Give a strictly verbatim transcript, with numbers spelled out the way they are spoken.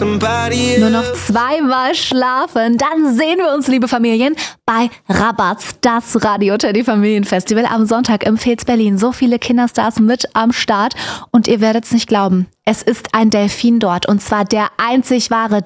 Nur noch zweimal schlafen, dann sehen wir uns, liebe Familien, bei Rabatz, das Radio Teddy Familienfestival am Sonntag im Fez Berlin. So viele Kinderstars mit am Start und ihr werdet es nicht glauben. Es ist ein Delfin dort und zwar der einzig wahre